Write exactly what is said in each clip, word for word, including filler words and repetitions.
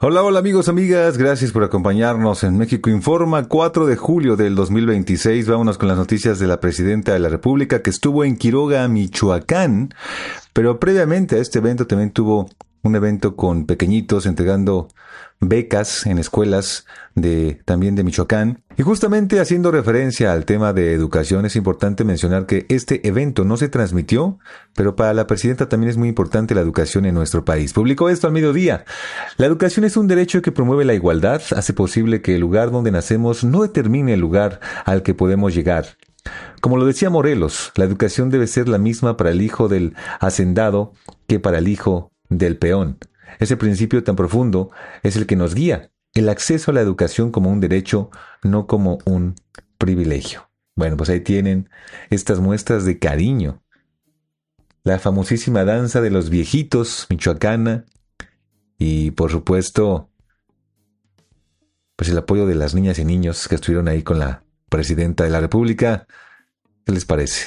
Hola, hola amigos, amigas, gracias por acompañarnos en México Informa, cuatro de julio del dos mil veintiséis. Vámonos con las noticias de la Presidenta de la República que estuvo en Quiroga, Michoacán, pero previamente a este evento también tuvo un evento con pequeñitos entregando becas en escuelas de también de Michoacán. Y justamente haciendo referencia al tema de educación, es importante mencionar que este evento no se transmitió, pero para la presidenta también es muy importante la educación en nuestro país. Publicó esto al mediodía. La educación es un derecho que promueve la igualdad, hace posible que el lugar donde nacemos no determine el lugar al que podemos llegar. Como lo decía Morelos, la educación debe ser la misma para el hijo del hacendado que para el hijo del peón. Ese principio tan profundo es el que nos guía, el acceso a la educación como un derecho, no como un privilegio. Bueno, pues ahí tienen estas muestras de cariño. La famosísima danza de los viejitos michoacana y, por supuesto, pues el apoyo de las niñas y niños que estuvieron ahí con la Presidenta de la República. ¿Qué les parece?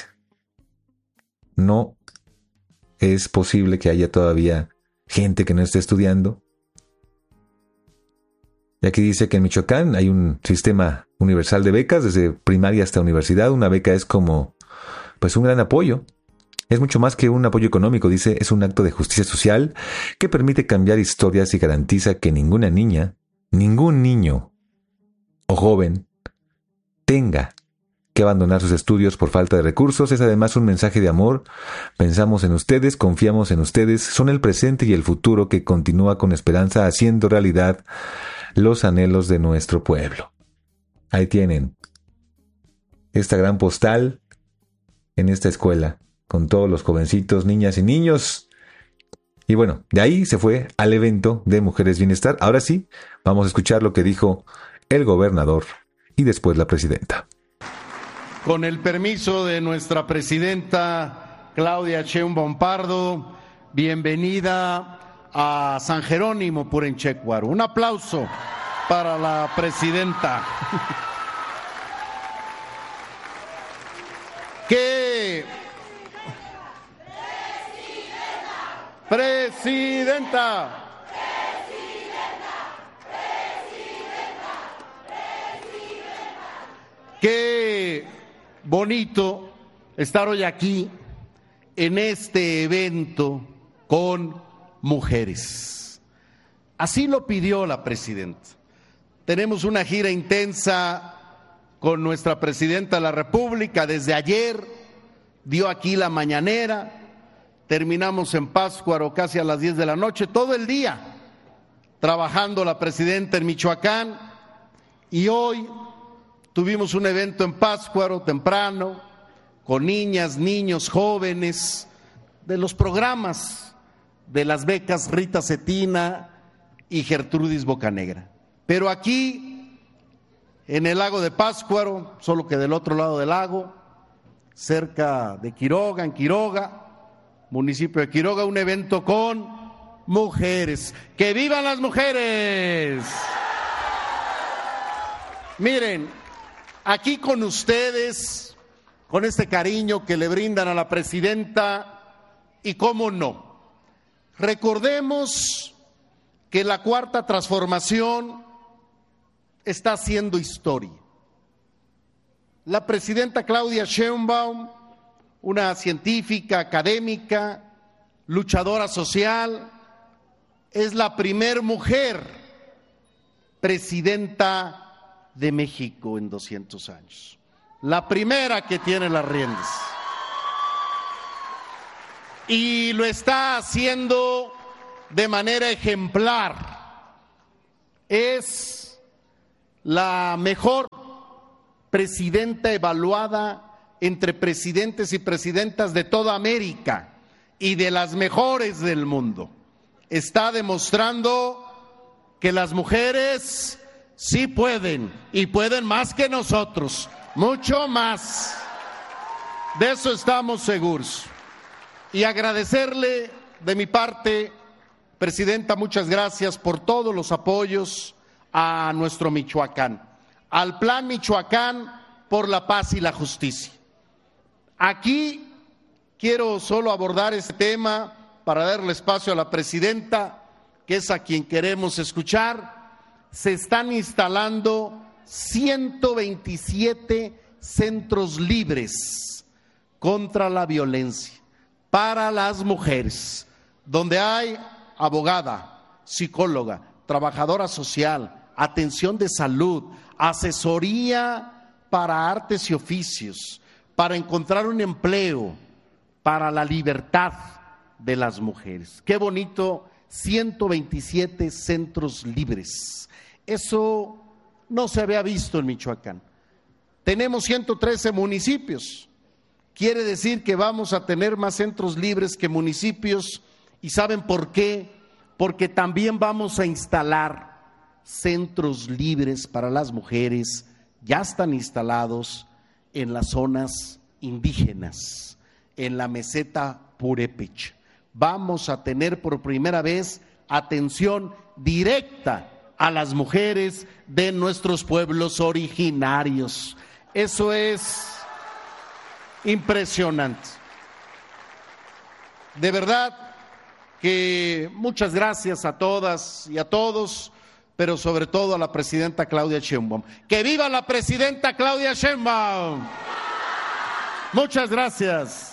No es posible que haya todavía gente que no esté estudiando. Y aquí dice que en Michoacán hay un sistema universal de becas desde primaria hasta universidad. Una beca es como, pues, un gran apoyo. Es mucho más que un apoyo económico, dice, es un acto de justicia social que permite cambiar historias y garantiza que ninguna niña, ningún niño o joven tenga que abandonar sus estudios por falta de recursos. Es además un mensaje de amor. Pensamos en ustedes, confiamos en ustedes, son el presente y el futuro que continúa con esperanza haciendo realidad los anhelos de nuestro pueblo. Ahí tienen esta gran postal en esta escuela con todos los jovencitos, niñas y niños. Y bueno, de ahí se fue al evento de Mujeres Bienestar. Ahora sí, vamos a escuchar lo que dijo el gobernador y después la presidenta. Con el permiso de nuestra presidenta Claudia Sheinbaum Pardo, bienvenida a San Jerónimo Purenchecuaro. Un aplauso para la presidenta. ¿Qué? Presidenta. Presidenta. Qué bonito estar hoy aquí en este evento con mujeres. Así lo pidió la presidenta. Tenemos una gira intensa con nuestra presidenta de la República. Desde ayer dio aquí la mañanera, terminamos en Pátzcuaro casi a las diez de la noche, todo el día trabajando la presidenta en Michoacán, y hoy tuvimos un evento en Pátzcuaro temprano con niñas, niños, jóvenes de los programas de las becas Rita Cetina y Gertrudis Bocanegra. Pero aquí, en el lago de Pátzcuaro, solo que del otro lado del lago, cerca de Quiroga, en Quiroga, municipio de Quiroga, un evento con mujeres. ¡Que vivan las mujeres! Miren, aquí con ustedes, con este cariño que le brindan a la presidenta, y cómo no, recordemos que la cuarta transformación está haciendo historia. La presidenta Claudia Sheinbaum, una científica, académica, luchadora social, es la primer mujer presidenta de México en doscientos años. La primera que tiene las riendas. Y lo está haciendo de manera ejemplar. Es la mejor presidenta evaluada entre presidentes y presidentas de toda América y de las mejores del mundo. Está demostrando que las mujeres sí pueden, y pueden más que nosotros, mucho más. De eso estamos seguros. Y agradecerle de mi parte, presidenta, muchas gracias por todos los apoyos a nuestro Michoacán, al Plan Michoacán por la Paz y la Justicia. Aquí quiero solo abordar este tema para darle espacio a la presidenta que es a quien queremos escuchar, se están instalando ciento veintisiete centros libres contra la violencia para las mujeres, donde hay abogada, psicóloga, trabajadora social, atención de salud, asesoría para artes y oficios, para encontrar un empleo, para la libertad de las mujeres. Qué bonito, ciento veintisiete centros libres. Eso no se había visto en Michoacán. Tenemos ciento trece municipios. Quiere decir que vamos a tener más centros libres que municipios. ¿Y saben por qué? Porque también vamos a instalar centros libres para las mujeres. Ya están instalados en las zonas indígenas, en la meseta purépecha. Vamos a tener por primera vez atención directa a las mujeres de nuestros pueblos originarios. Eso es impresionante. De verdad que muchas gracias a todas y a todos, pero sobre todo a la presidenta Claudia Sheinbaum. ¡Que viva la presidenta Claudia Sheinbaum! Muchas gracias.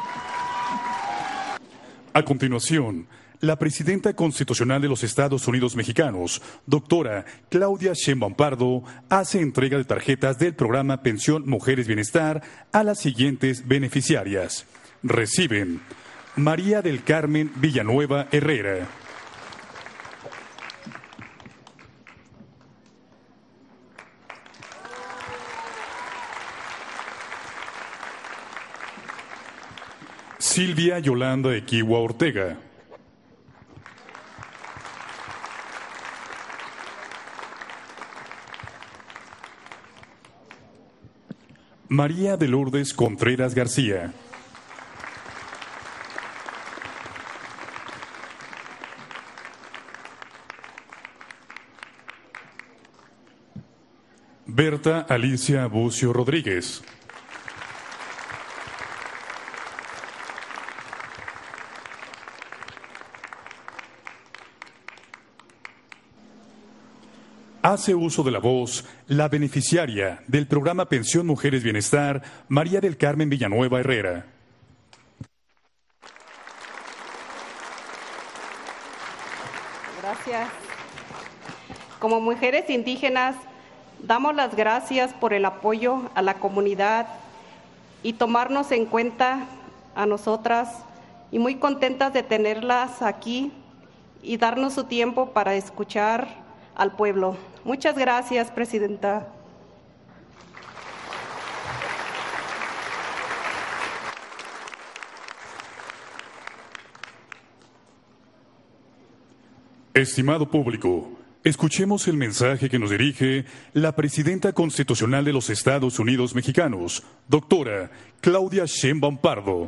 A continuación, la presidenta constitucional de los Estados Unidos mexicanos, doctora Claudia Sheinbaum Pardo, hace entrega de tarjetas del programa Pensión Mujeres Bienestar a las siguientes beneficiarias. Reciben María del Carmen Villanueva Herrera, Silvia Yolanda Equihua Ortega, María de Lourdes Contreras García, Berta Alicia Bucio Rodríguez, hace uso de la voz la beneficiaria del programa Pensión Mujeres Bienestar, María del Carmen Villanueva Herrera. Gracias. Como mujeres indígenas, damos las gracias por el apoyo a la comunidad y tomarnos en cuenta a nosotras, y muy contentas de tenerlas aquí y darnos su tiempo para escuchar al pueblo. Muchas gracias, presidenta. Estimado público, escuchemos el mensaje que nos dirige la presidenta constitucional de los Estados Unidos mexicanos, doctora Claudia Sheinbaum Pardo.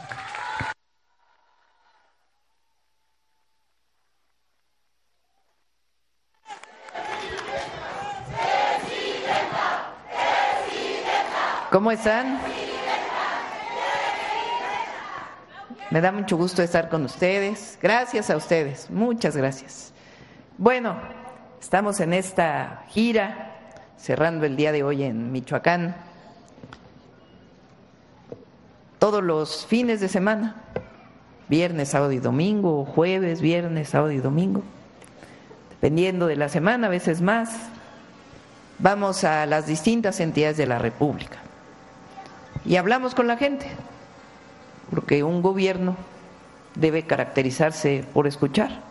¿Cómo están? Me da mucho gusto estar con ustedes. Gracias a ustedes, muchas gracias. Bueno, estamos en esta gira, cerrando el día de hoy en Michoacán. Todos los fines de semana, viernes, sábado y domingo, jueves, viernes, sábado y domingo, dependiendo de la semana, a veces más, vamos a las distintas entidades de la República. Y hablamos con la gente, porque un gobierno debe caracterizarse por escuchar.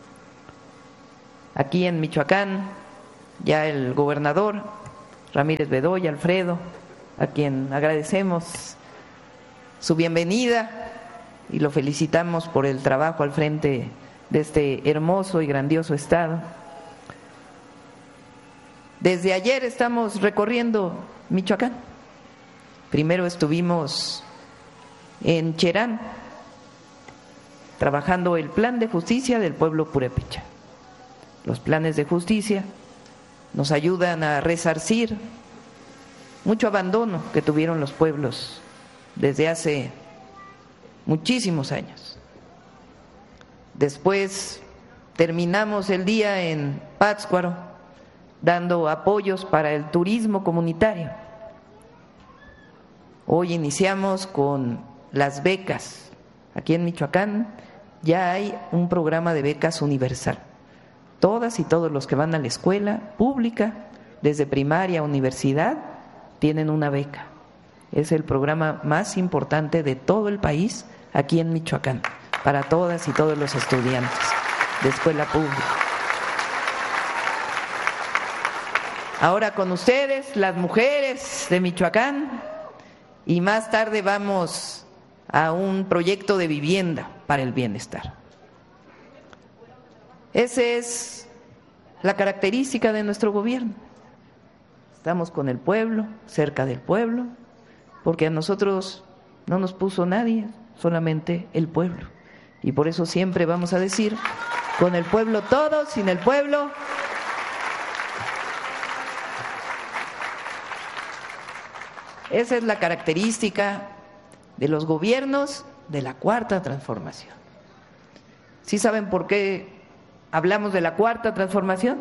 Aquí en Michoacán, ya el gobernador Ramírez Bedoya, Alfredo, a quien agradecemos su bienvenida y lo felicitamos por el trabajo al frente de este hermoso y grandioso estado. Desde ayer estamos recorriendo Michoacán. Primero estuvimos en Cherán, trabajando el plan de justicia del pueblo purépecha. Los planes de justicia nos ayudan a resarcir mucho abandono que tuvieron los pueblos desde hace muchísimos años. Después terminamos el día en Pátzcuaro dando apoyos para el turismo comunitario. Hoy iniciamos con las becas. Aquí en Michoacán ya hay un programa de becas universal. Todas y todos los que van a la escuela pública, desde primaria a universidad, tienen una beca. Es el programa más importante de todo el país aquí en Michoacán, para todas y todos los estudiantes de escuela pública. Ahora con ustedes, las mujeres de Michoacán, y más tarde vamos a un proyecto de vivienda para el bienestar. Esa es la característica de nuestro gobierno. Estamos con el pueblo, cerca del pueblo, porque a nosotros no nos puso nadie, solamente el pueblo. Y por eso siempre vamos a decir, con el pueblo todo, sin el pueblo esa es la característica de los gobiernos de la Cuarta Transformación. ¿Sí saben por qué hablamos de la Cuarta Transformación?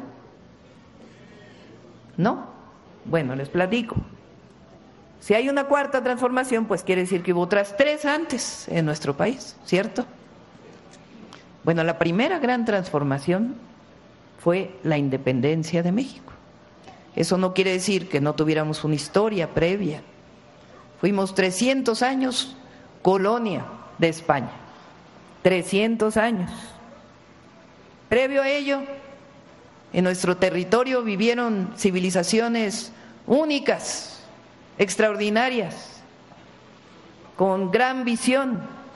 ¿No? Bueno, les platico. Si hay una Cuarta Transformación, pues quiere decir que hubo otras tres antes en nuestro país, ¿cierto? Bueno, la primera gran transformación fue la independencia de México. Eso no quiere decir que no tuviéramos una historia previa. Fuimos trescientos años colonia de España, trescientos años. Previo a ello, en nuestro territorio vivieron civilizaciones únicas, extraordinarias, con gran visión,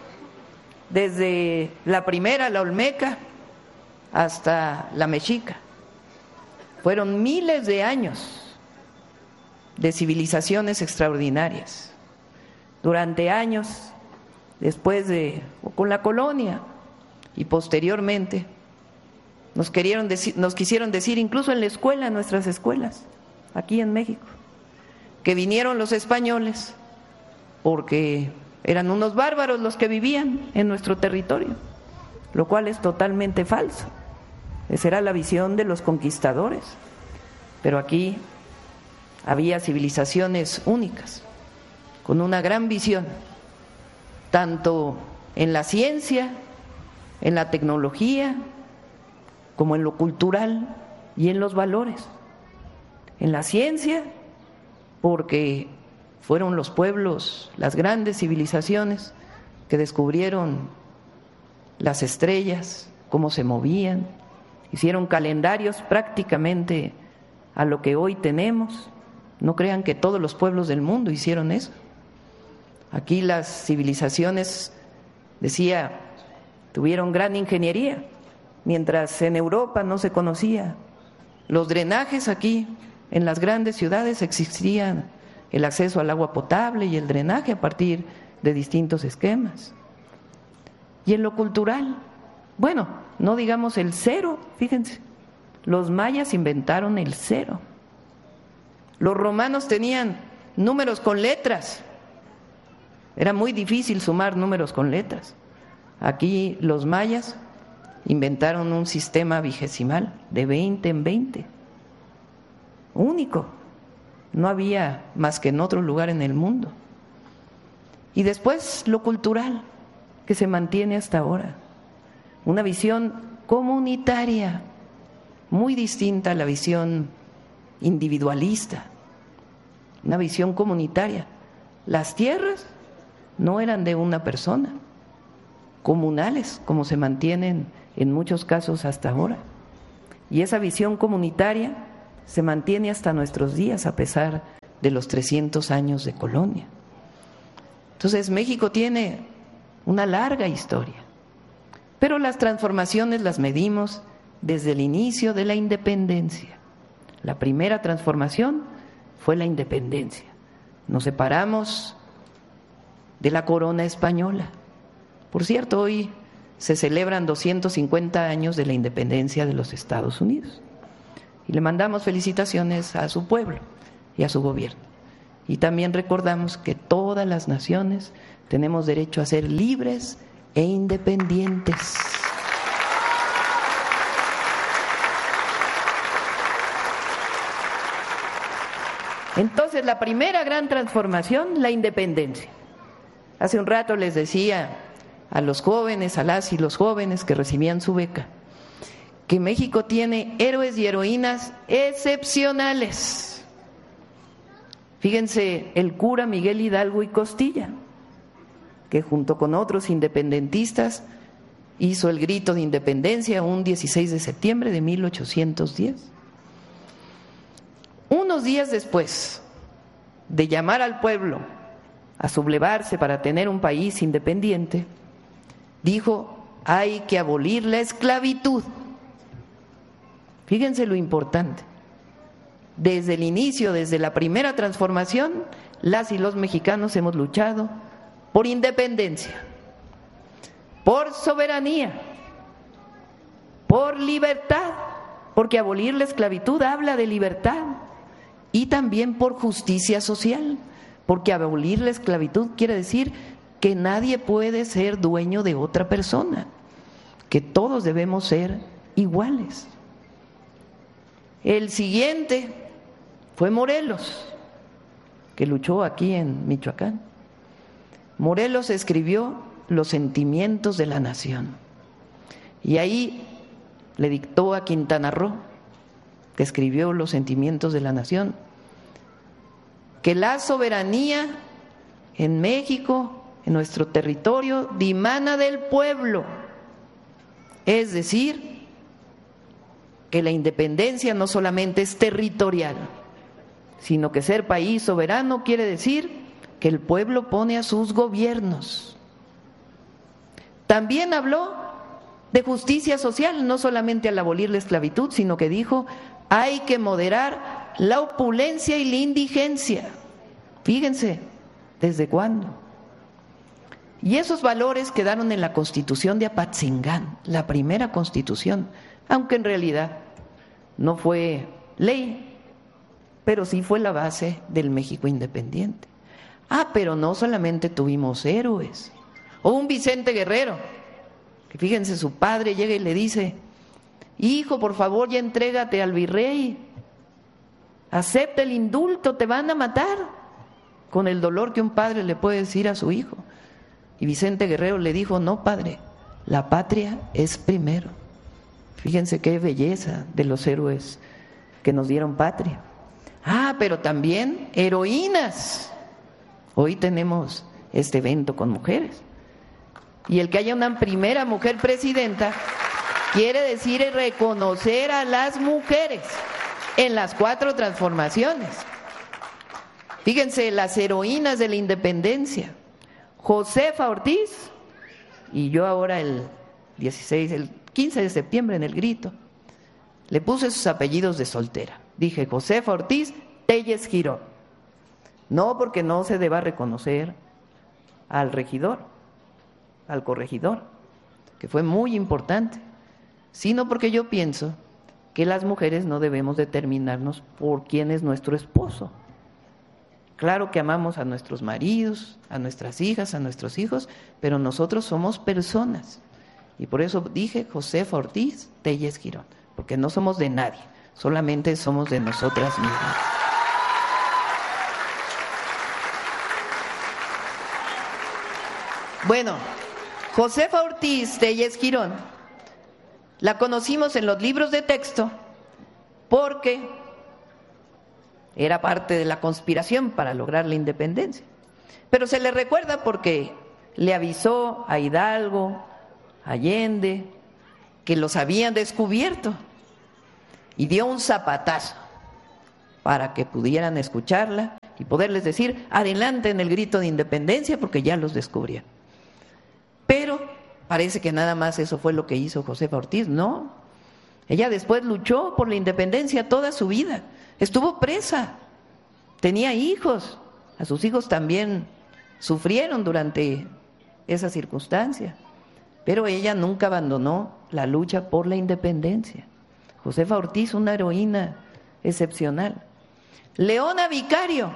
desde la primera, la olmeca, hasta la mexica. Fueron miles de años de civilizaciones extraordinarias. Durante años, después de, o con la colonia y posteriormente, nos, querieron decir, nos quisieron decir, incluso en la escuela, en nuestras escuelas, aquí en México, que vinieron los españoles porque eran unos bárbaros los que vivían en nuestro territorio, lo cual es totalmente falso. Esa era la visión de los conquistadores, pero aquí había civilizaciones únicas, con una gran visión, tanto en la ciencia, en la tecnología, como en lo cultural y en los valores. En la ciencia, porque fueron los pueblos, las grandes civilizaciones que descubrieron las estrellas, cómo se movían, hicieron calendarios prácticamente a lo que hoy tenemos. No crean que todos los pueblos del mundo hicieron eso. Aquí las civilizaciones, decía, tuvieron gran ingeniería, mientras en Europa no se conocía. Los drenajes aquí, en las grandes ciudades, existían el acceso al agua potable y el drenaje a partir de distintos esquemas. Y en lo cultural, bueno, no digamos el cero, fíjense, los mayas inventaron el cero. Los romanos tenían números con letras. Era muy difícil sumar números con letras. Aquí los mayas inventaron un sistema vigesimal de veinte en veinte. Único. No había más que en otro lugar en el mundo. Y después lo cultural, que se mantiene hasta ahora. Una visión comunitaria, muy distinta a la visión individualista. Una visión comunitaria. Las tierras no eran de una persona, comunales, como se mantienen en muchos casos hasta ahora. Y esa visión comunitaria se mantiene hasta nuestros días, a pesar de los trescientos años de colonia. Entonces, México tiene una larga historia, pero las transformaciones las medimos desde el inicio de la independencia. La primera transformación fue la independencia. Nos separamos de la corona española. Por cierto, hoy se celebran doscientos cincuenta años de la independencia de los Estados Unidos. Y le mandamos felicitaciones a su pueblo y a su gobierno. Y también recordamos que todas las naciones tenemos derecho a ser libres e independientes. Entonces, la primera gran transformación, la independencia. Hace un rato les decía a los jóvenes, a las y los jóvenes que recibían su beca, que México tiene héroes y heroínas excepcionales. Fíjense, el cura Miguel Hidalgo y Costilla, que junto con otros independentistas hizo el grito de independencia un dieciséis de septiembre de mil ochocientos diez. Unos días después de llamar al pueblo a sublevarse para tener un país independiente, dijo: hay que abolir la esclavitud. Fíjense lo importante. Desde el inicio, desde la primera transformación, las y los mexicanos hemos luchado por independencia, por soberanía, por libertad, porque abolir la esclavitud habla de libertad, y también por justicia social, porque abolir la esclavitud quiere decir que nadie puede ser dueño de otra persona, que todos debemos ser iguales. El siguiente fue Morelos, que luchó aquí en Michoacán. Morelos escribió Los sentimientos de la nación, y ahí le dictó a Quintana Roo, que escribió Los sentimientos de la nación, que la soberanía en México, en nuestro territorio, dimana del pueblo, es decir, que la independencia no solamente es territorial, sino que ser país soberano quiere decir que el pueblo pone a sus gobiernos. También habló de justicia social, no solamente al abolir la esclavitud, sino que dijo: hay que moderar la opulencia y la indigencia. Fíjense, ¿desde cuándo? Y esos valores quedaron en la Constitución de Apatzingán, la primera Constitución, aunque en realidad no fue ley, pero sí fue la base del México independiente. Ah, pero no solamente tuvimos héroes, o un Vicente Guerrero, que fíjense, su padre llega y le dice: hijo, por favor, ya entrégate al virrey, acepta el indulto, te van a matar, con el dolor que un padre le puede decir a su hijo. Y Vicente Guerrero le dijo: no, padre, la patria es primero. Fíjense qué belleza de los héroes que nos dieron patria. Ah, pero también heroínas. Hoy tenemos este evento con mujeres. Y el que haya una primera mujer presidenta quiere decir reconocer a las mujeres en las cuatro transformaciones. Fíjense, las heroínas de la independencia: Josefa Ortiz, y yo ahora el dieciséis, el quince de septiembre en el grito, le puse sus apellidos de soltera. Dije: Josefa Ortiz Telles Girón. No porque no se deba reconocer al regidor, al corregidor, que fue muy importante, sino porque yo pienso que las mujeres no debemos determinarnos por quién es nuestro esposo. Claro que amamos a nuestros maridos, a nuestras hijas, a nuestros hijos, pero nosotros somos personas. Y por eso dije Josefa Ortiz Telles Girón, porque no somos de nadie, solamente somos de nosotras mismas. Bueno, Josefa Ortiz Telles Girón la conocimos en los libros de texto porque era parte de la conspiración para lograr la independencia. Pero se le recuerda porque le avisó a Hidalgo, a Allende, que los habían descubierto, y dio un zapatazo para que pudieran escucharla y poderles decir: adelante en el grito de independencia, porque ya los descubrieron. Pero parece que nada más eso fue lo que hizo Josefa Ortiz. No, ella después luchó por la independencia toda su vida. Estuvo presa, tenía hijos, a sus hijos también sufrieron durante esa circunstancia, pero ella nunca abandonó la lucha por la independencia. Josefa Ortiz, una heroína excepcional. Leona Vicario,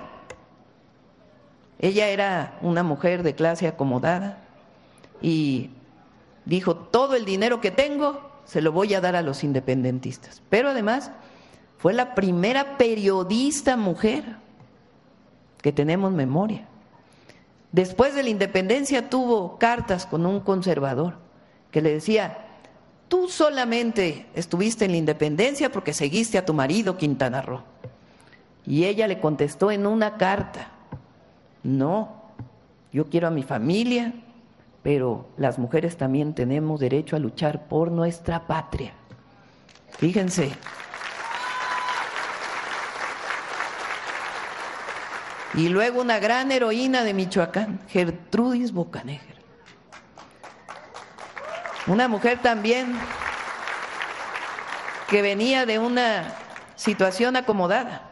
ella era una mujer de clase acomodada y dijo: todo el dinero que tengo se lo voy a dar a los independentistas. Pero además fue la primera periodista mujer que tenemos memoria. Después de la independencia tuvo cartas con un conservador que le decía: tú solamente estuviste en la independencia porque seguiste a tu marido Quintana Roo. Y ella le contestó en una carta: no, yo quiero a mi familia, pero las mujeres también tenemos derecho a luchar por nuestra patria. Fíjense. Y luego una gran heroína de Michoacán, Gertrudis Bocanegra. Una mujer también que venía de una situación acomodada,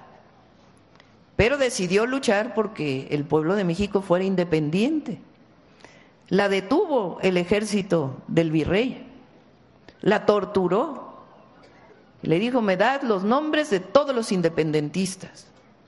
pero decidió luchar porque el pueblo de México fuera independiente. La detuvo el ejército del virrey, la torturó, le dijo: me das los nombres de todos los independentistas.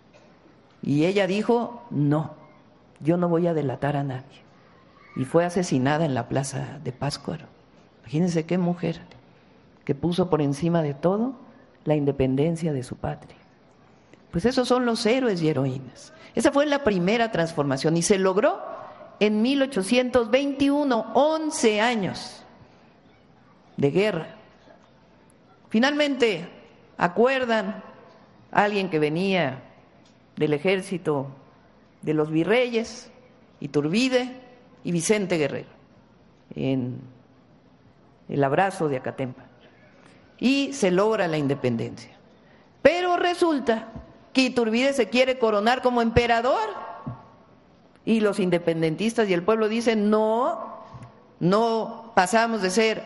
Y ella dijo: no, yo no voy a delatar a nadie. Y fue asesinada en la plaza de Pátzcuaro. Imagínense qué mujer, que puso por encima de todo la independencia de su patria. Pues esos son los héroes y heroínas. Esa fue la primera transformación y se logró en mil ochocientos veintiuno, once años de guerra. Finalmente acuerdan a alguien que venía del ejército de los virreyes, Iturbide y Vicente Guerrero, en el abrazo de Acatempa, y se logra la independencia. Pero resulta que Iturbide se quiere coronar como emperador y los independentistas y el pueblo dicen: no, no pasamos de ser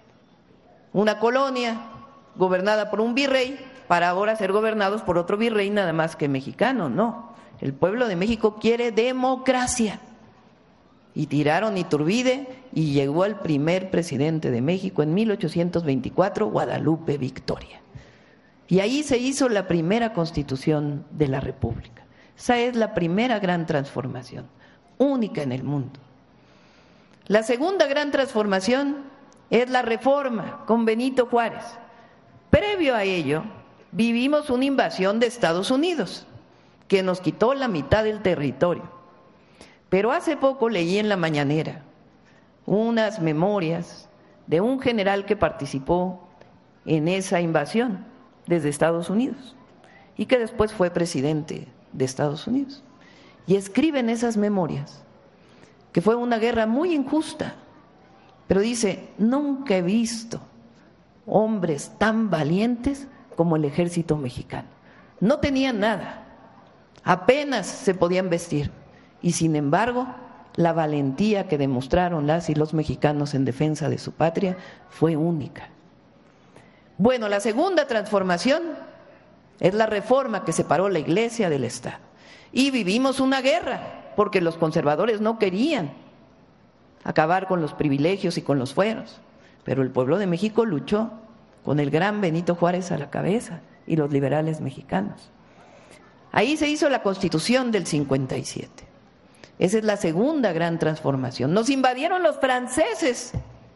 una colonia gobernada por un virrey para ahora ser gobernados por otro virrey nada más que mexicano. No, el pueblo de México quiere democracia. Y tiraron Iturbide y llegó el primer presidente de México en mil ochocientos veinticuatro, Guadalupe Victoria. Y ahí se hizo la primera constitución de la República. Esa es la primera gran transformación, única en el mundo. La segunda gran transformación es la Reforma con Benito Juárez. Previo a ello, vivimos una invasión de Estados Unidos que nos quitó la mitad del territorio. Pero hace poco leí en la mañanera unas memorias de un general que participó en esa invasión desde Estados Unidos y que después fue presidente de Estados Unidos. Y escribe en esas memorias que fue una guerra muy injusta, pero dice: nunca he visto hombres tan valientes como el ejército mexicano. No tenían nada, apenas se podían vestir, y sin embargo la valentía que demostraron las y los mexicanos en defensa de su patria fue única. Bueno, la segunda transformación es la reforma que separó la Iglesia del Estado. Y vivimos una guerra porque los conservadores no querían acabar con los privilegios y con los fueros, pero el pueblo de México luchó con el gran Benito Juárez a la cabeza y los liberales mexicanos. Ahí se hizo la Constitución del cincuenta y siete. Esa es la segunda gran transformación. Nos invadieron los franceses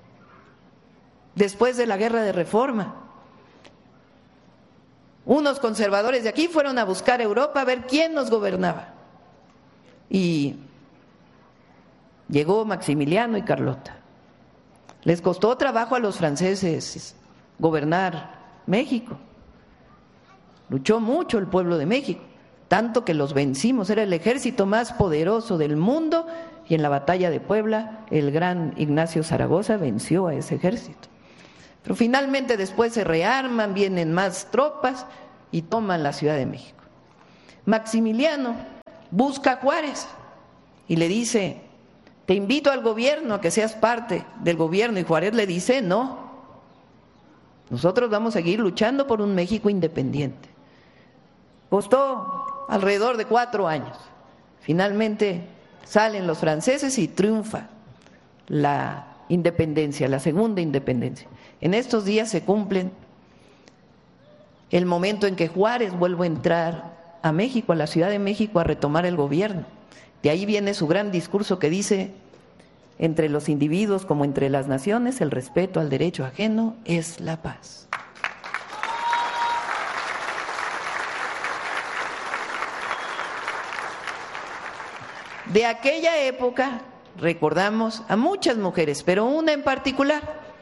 después de la Guerra de Reforma. Unos conservadores de aquí fueron a buscar a Europa a ver quién nos gobernaba. Y llegó Maximiliano y Carlota. Les costó trabajo a los franceses gobernar México. Luchó mucho el pueblo de México, tanto que los vencimos. Era el ejército más poderoso del mundo y en la batalla de Puebla el gran Ignacio Zaragoza venció a ese ejército. Pero finalmente después se rearman, vienen más tropas y toman la Ciudad de México. Maximiliano busca a Juárez y le dice: te invito al gobierno, a que seas parte del gobierno. Y Juárez le dice: no, nosotros vamos a seguir luchando por un México independiente. Costó alrededor de cuatro años. Finalmente salen los franceses y triunfa la independencia, la segunda independencia. En estos días se cumplen el momento en que Juárez vuelve a entrar a México, a la Ciudad de México, a retomar el gobierno. De ahí viene su gran discurso que dice: entre los individuos como entre las naciones, el respeto al derecho ajeno es la paz. de aquella época recordamos a muchas mujeres, pero una en particular,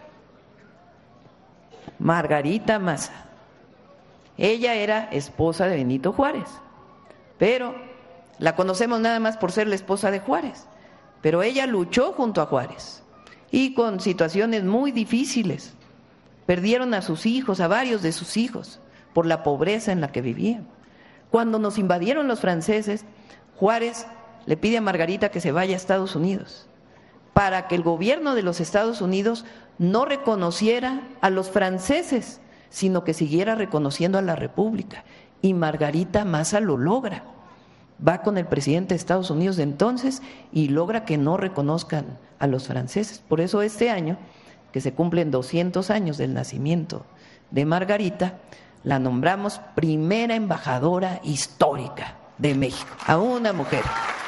Margarita Maza. Ella era esposa de Benito Juárez, pero la conocemos nada más por ser la esposa de Juárez, pero ella luchó junto a Juárez y con situaciones muy difíciles. Perdieron a sus hijos, a varios de sus hijos, por la pobreza en la que vivían. Cuando nos invadieron los franceses, Juárez le pide a Margarita que se vaya a Estados Unidos para que el gobierno de los Estados Unidos no reconociera a los franceses, sino que siguiera reconociendo a la República. Y Margarita Maza lo logra. Va con el presidente de Estados Unidos de entonces y logra que no reconozcan a los franceses. Por eso este año, que se cumplen doscientos años del nacimiento de Margarita, la nombramos primera embajadora histórica de México, a una mujer.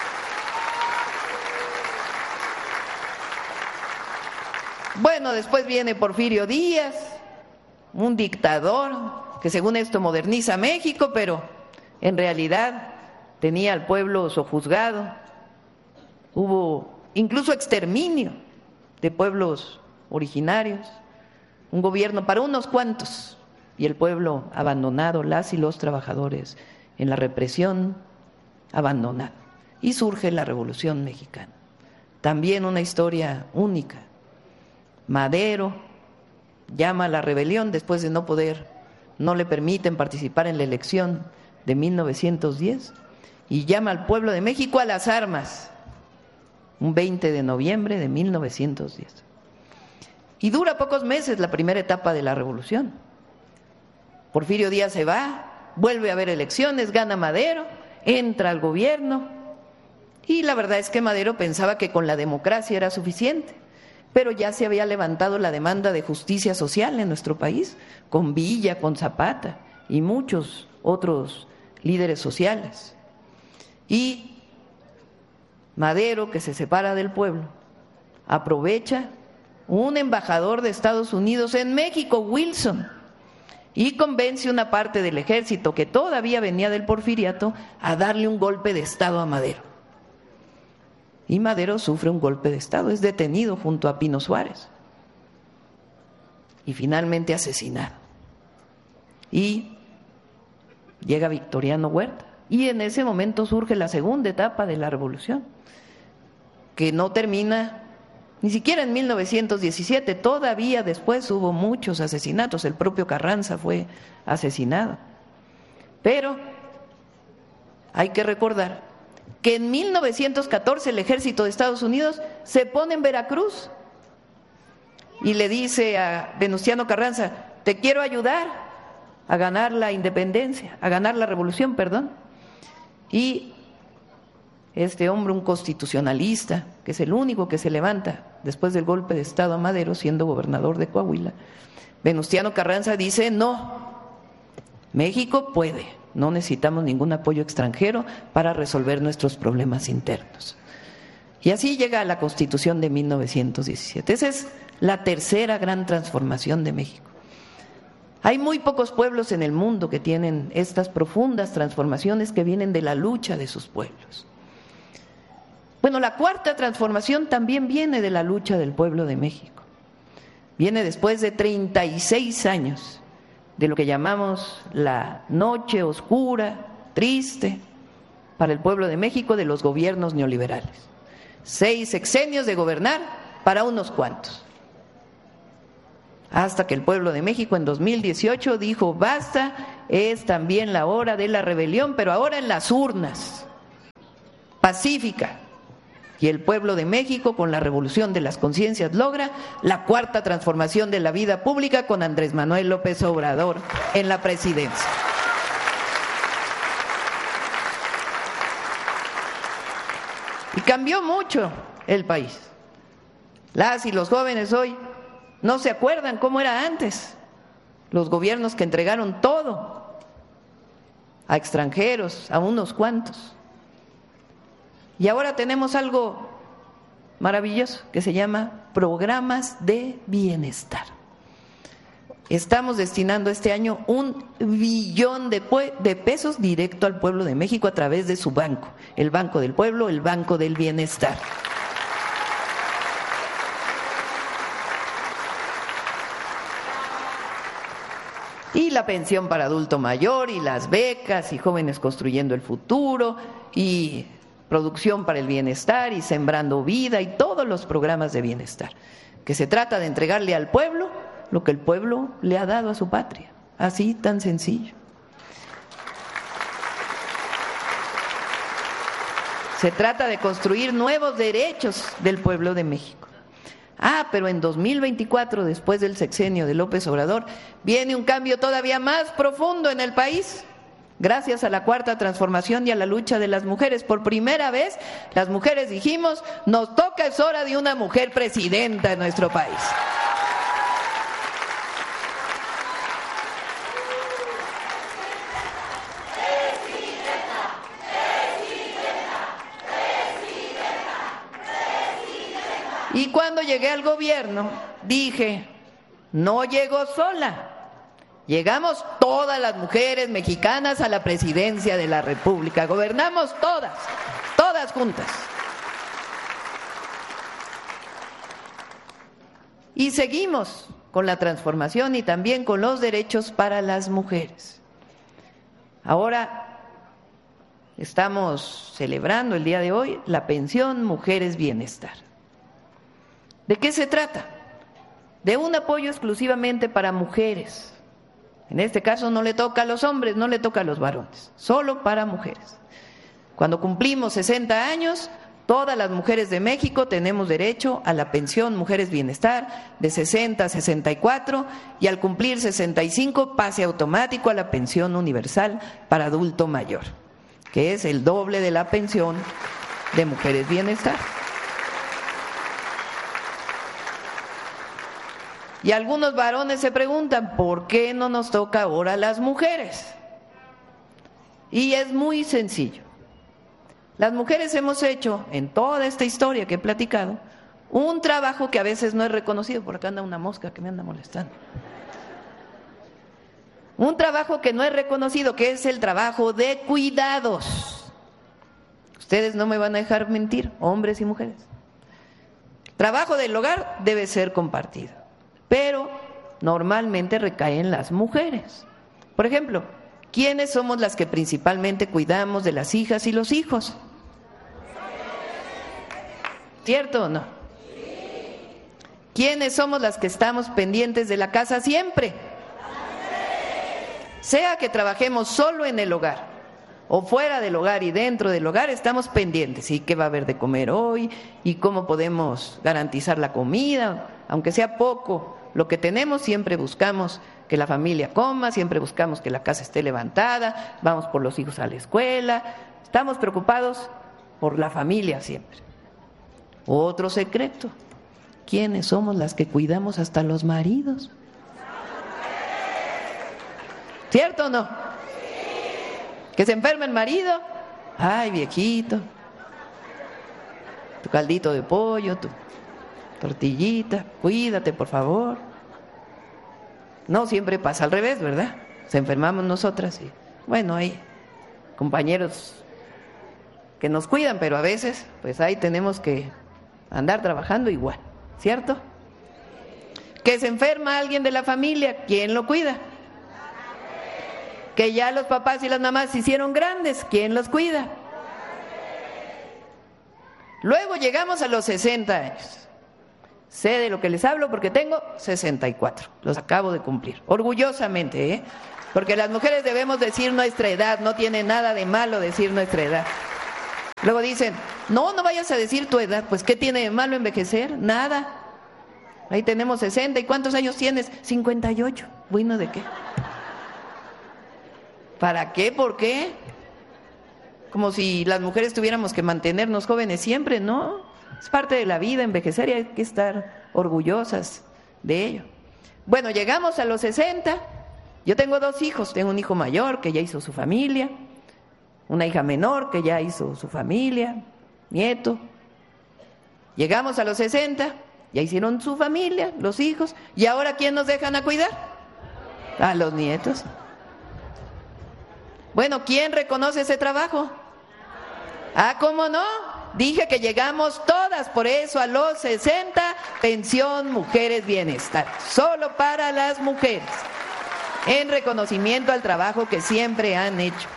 Bueno, después viene Porfirio Díaz, un dictador que según esto moderniza México, pero en realidad tenía al pueblo sojuzgado. Hubo incluso exterminio de pueblos originarios, un gobierno para unos cuantos y el pueblo abandonado, las y los trabajadores en la represión, abandonado. Y surge la Revolución Mexicana, también una historia única. Madero llama a la rebelión después de no poder, no le permiten participar en la elección de mil novecientos diez y llama al pueblo de México a las armas, un veinte de noviembre de mil novecientos diez. Y dura pocos meses la primera etapa de la revolución. Porfirio Díaz se va, vuelve a haber elecciones, gana Madero, entra al gobierno y la verdad es que Madero pensaba que con la democracia era suficiente, pero ya se había levantado la demanda de justicia social en nuestro país, con Villa, con Zapata y muchos otros líderes sociales. Y Madero, que se separa del pueblo, aprovecha un embajador de Estados Unidos en México, Wilson, y convence una parte del ejército que todavía venía del porfiriato a darle un golpe de estado a Madero. Y Madero sufre un golpe de estado, es detenido junto a Pino Suárez y finalmente asesinado. Y llega Victoriano Huerta y en ese momento surge la segunda etapa de la revolución, que no termina ni siquiera en mil novecientos diecisiete, todavía después hubo muchos asesinatos, el propio Carranza fue asesinado. Pero hay que recordar que en mil novecientos catorce el ejército de Estados Unidos se pone en Veracruz y le dice a Venustiano Carranza: te quiero ayudar a ganar la independencia, a ganar la revolución, perdón. Y este hombre, un constitucionalista, que es el único que se levanta después del golpe de estado a Madero, siendo gobernador de Coahuila, Venustiano Carranza dice: no, México puede. No necesitamos ningún apoyo extranjero para resolver nuestros problemas internos. Y así llega a la Constitución de mil novecientos diecisiete. Esa es la tercera gran transformación de México. Hay muy pocos pueblos en el mundo que tienen estas profundas transformaciones que vienen de la lucha de sus pueblos. Bueno, la cuarta transformación también viene de la lucha del pueblo de México. Viene después de treinta y seis años de lo que llamamos la noche oscura, triste, para el pueblo de México de los gobiernos neoliberales. Seis sexenios de gobernar para unos cuantos. Hasta que el pueblo de México en dos mil dieciocho dijo: basta, es también la hora de la rebelión, pero ahora en las urnas, pacífica. Y el pueblo de México, con la revolución de las conciencias, logra la cuarta transformación de la vida pública con Andrés Manuel López Obrador en la presidencia. Y cambió mucho el país. Las y los jóvenes hoy no se acuerdan cómo era antes. Los gobiernos que entregaron todo a extranjeros, a unos cuantos. Y ahora tenemos algo maravilloso que se llama programas de bienestar. estamos destinando este año un billón de, de pesos directo al pueblo de México a través de su banco, el Banco del Pueblo, el Banco del Bienestar. Y la pensión para adulto mayor, y las becas, y Jóvenes Construyendo el Futuro, y Producción para el Bienestar, y Sembrando Vida, y todos los programas de bienestar, que se trata de entregarle al pueblo lo que el pueblo le ha dado a su patria, así tan sencillo. Se trata de construir nuevos derechos del pueblo de México. Ah, pero en dos mil veinticuatro, después del sexenio de López Obrador, viene un cambio todavía más profundo en el país. Gracias a la Cuarta Transformación y a la lucha de las mujeres, por primera vez las mujeres dijimos, nos toca, es hora de una mujer presidenta en nuestro país. Y cuando llegué al gobierno, dije, no llego sola, llegamos todas las mujeres mexicanas a la presidencia de la República, gobernamos todas, todas juntas. Y seguimos con la transformación y también con los derechos para las mujeres. Ahora estamos celebrando el día de hoy la pensión Mujeres Bienestar. ¿De qué se trata? De un apoyo exclusivamente para mujeres. En este caso no le toca a los hombres, no le toca a los varones, solo para mujeres. Cuando cumplimos sesenta años, todas las mujeres de México tenemos derecho a la pensión Mujeres Bienestar de sesenta a sesenta y cuatro, y al cumplir sesenta y cinco pase automático a la pensión universal para adulto mayor, que es el doble de la pensión de Mujeres Bienestar. Y algunos varones se preguntan, ¿por qué no nos toca ahora a las mujeres? Y es muy sencillo. Las mujeres hemos hecho, en toda esta historia que he platicado, un trabajo que a veces no es reconocido. Por acá anda una mosca que me anda molestando. Un trabajo que no es reconocido, que es el trabajo de cuidados. Ustedes no me van a dejar mentir, hombres y mujeres. El trabajo del hogar debe ser compartido, pero normalmente recaen las mujeres. Por ejemplo, ¿quiénes somos las que principalmente cuidamos de las hijas y los hijos? ¿Cierto o no? ¿Quiénes somos las que estamos pendientes de la casa siempre? Sea que trabajemos solo en el hogar o fuera del hogar y dentro del hogar, estamos pendientes. ¿Y qué va a haber de comer hoy? ¿Y cómo podemos garantizar la comida? Aunque sea poco lo que tenemos, siempre buscamos que la familia coma, siempre buscamos que la casa esté levantada, vamos por los hijos a la escuela, estamos preocupados por la familia siempre. Otro secreto, ¿quiénes somos las que cuidamos hasta los maridos? ¿Cierto o no? Que se enferma el marido, ay viejito, tu caldito de pollo, tu tortillita, cuídate por favor. No siempre pasa al revés, ¿verdad? Se enfermamos nosotras y bueno, hay compañeros que nos cuidan, pero a veces pues ahí tenemos que andar trabajando igual, ¿cierto? Que se enferma alguien de la familia, ¿quién lo cuida? Que ya los papás y las mamás se hicieron grandes, ¿quién los cuida? Luego llegamos a los sesenta años. Sé de lo que les hablo porque tengo sesenta y cuatro, los acabo de cumplir, orgullosamente, ¿eh? Porque las mujeres debemos decir nuestra edad, no tiene nada de malo decir nuestra edad. Luego dicen, no, no vayas a decir tu edad, pues ¿qué tiene de malo envejecer? Nada. Ahí tenemos sesenta, ¿y cuántos años tienes? cincuenta y ocho, bueno, ¿de qué? ¿Para qué? ¿Por qué? Como si las mujeres tuviéramos que mantenernos jóvenes siempre, ¿no? Es parte de la vida envejecer y hay que estar orgullosas de ello. Bueno, llegamos a los sesenta, yo tengo dos hijos, tengo un hijo mayor que ya hizo su familia, una hija menor que ya hizo su familia, nieto. Llegamos a los sesenta, ya hicieron su familia, los hijos, y ahora ¿quién nos dejan a cuidar? A los nietos. Bueno, ¿quién reconoce ese trabajo? Ah, ¿cómo no? Dije que llegamos todas, por eso a los sesenta, pensión mujeres bienestar, solo para las mujeres, en reconocimiento al trabajo que siempre han hecho.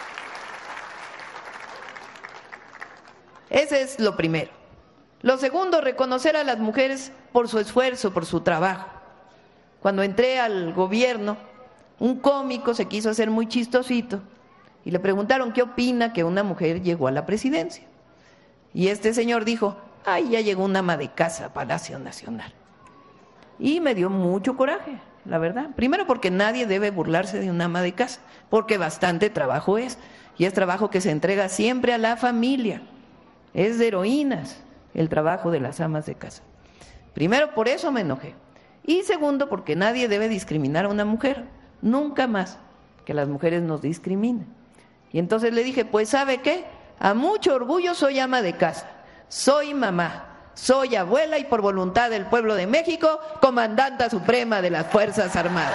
Ese es lo primero. Lo segundo, reconocer a las mujeres por su esfuerzo, por su trabajo. Cuando entré al gobierno, un cómico se quiso hacer muy chistosito y le preguntaron qué opina que una mujer llegó a la presidencia. Y este señor dijo, ay, ya llegó una ama de casa a Palacio Nacional. Y me dio mucho coraje, la verdad. Primero porque nadie debe burlarse de una ama de casa, porque bastante trabajo es. Y es trabajo que se entrega siempre a la familia. Es de heroínas el trabajo de las amas de casa. Primero, por eso me enojé. Y segundo, porque nadie debe discriminar a una mujer. Nunca más que las mujeres nos discriminen. Y entonces le dije, pues ¿sabe qué? A mucho orgullo soy ama de casa, soy mamá, soy abuela y por voluntad del pueblo de México, comandanta suprema de las Fuerzas Armadas.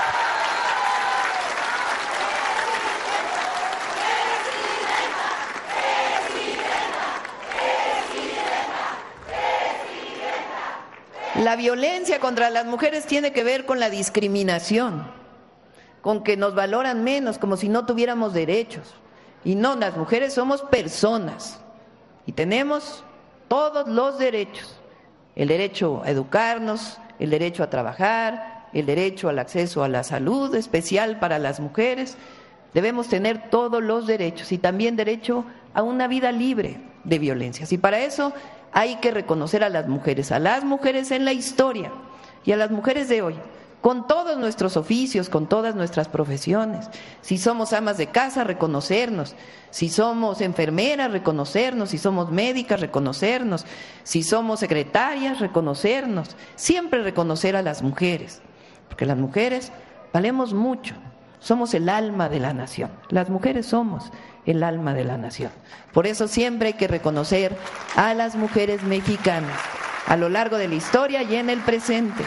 La violencia contra las mujeres tiene que ver con la discriminación, con que nos valoran menos, como si no tuviéramos derechos. Y no, las mujeres somos personas y tenemos todos los derechos. El derecho a educarnos, el derecho a trabajar, el derecho al acceso a la salud especial para las mujeres. Debemos tener todos los derechos y también derecho a una vida libre de violencias. Y para eso hay que reconocer a las mujeres, a las mujeres en la historia y a las mujeres de hoy, con todos nuestros oficios, con todas nuestras profesiones. Si somos amas de casa, reconocernos. Si somos enfermeras, reconocernos. Si somos médicas, reconocernos. Si somos secretarias, reconocernos. Siempre reconocer a las mujeres, porque las mujeres valemos mucho. Somos el alma de la nación. Las mujeres somos el alma de la nación. Por eso siempre hay que reconocer a las mujeres mexicanas, a lo largo de la historia y en el presente.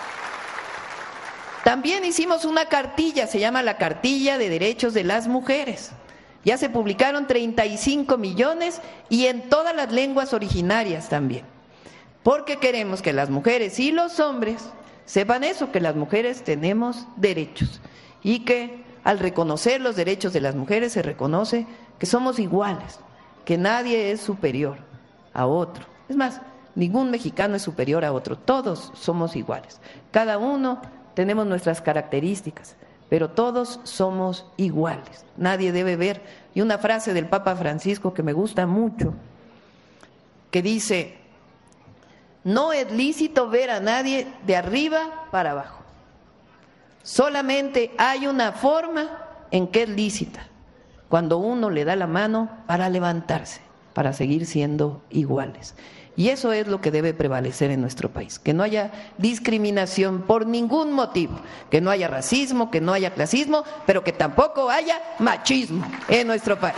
También hicimos una cartilla, se llama la Cartilla de Derechos de las Mujeres. Ya se publicaron treinta y cinco millones y en todas las lenguas originarias también. Porque queremos que las mujeres y los hombres sepan eso, que las mujeres tenemos derechos. Y que al reconocer los derechos de las mujeres se reconoce que somos iguales, que nadie es superior a otro. Es más, ningún mexicano es superior a otro, todos somos iguales. Cada uno tenemos nuestras características, pero todos somos iguales. Nadie debe ver. Y una frase del Papa Francisco que me gusta mucho, que dice, no es lícito ver a nadie de arriba para abajo. Solamente hay una forma en que es lícita, cuando uno le da la mano para levantarse, para seguir siendo iguales. Y eso es lo que debe prevalecer en nuestro país, que no haya discriminación por ningún motivo, que no haya racismo, que no haya clasismo, pero que tampoco haya machismo en nuestro país.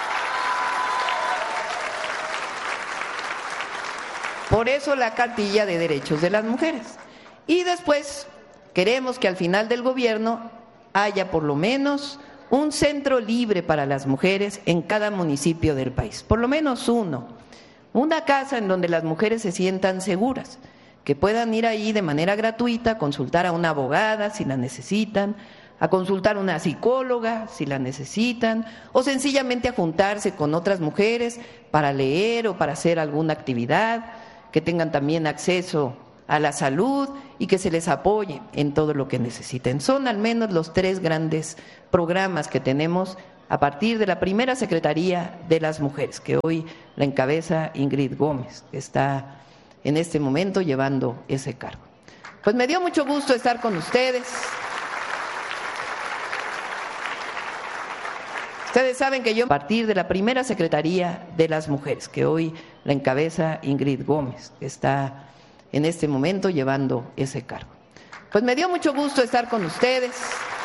Por eso la Cartilla de Derechos de las Mujeres. Y después queremos que al final del gobierno haya por lo menos un centro libre para las mujeres en cada municipio del país, por lo menos uno. Una casa en donde las mujeres se sientan seguras, que puedan ir ahí de manera gratuita a consultar a una abogada si la necesitan, a consultar a una psicóloga si la necesitan, o sencillamente a juntarse con otras mujeres para leer o para hacer alguna actividad, que tengan también acceso a la salud y que se les apoye en todo lo que necesiten. Son al menos los tres grandes programas que tenemos a partir de la primera Secretaría de las Mujeres, que hoy la encabeza Ingrid Gómez, que está en este momento llevando ese cargo. Pues me dio mucho gusto estar con ustedes. Ustedes saben que yo, a partir de la primera Secretaría de las Mujeres, que hoy la encabeza Ingrid Gómez, que está en este momento llevando ese cargo. Pues me dio mucho gusto estar con ustedes.